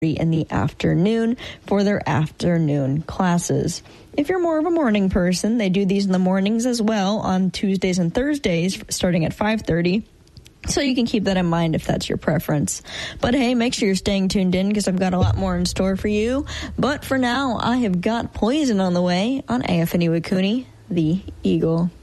in the afternoon for their afternoon classes. If you're more of a morning person, they do these in the mornings as well on Tuesdays and Thursdays starting at 5:30. So you can keep that in mind if that's your preference. But hey, make sure you're staying tuned in because I've got a lot more in store for you. But for now, I have got Poison on the way on AFN Iwakuni, the Eagle.